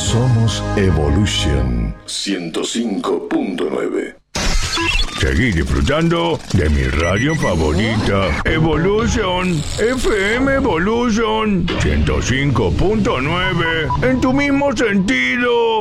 Somos Evolution 105.9. Seguí disfrutando de mi radio favorita, Evolution, FM Evolution 105.9, en tu mismo sentido.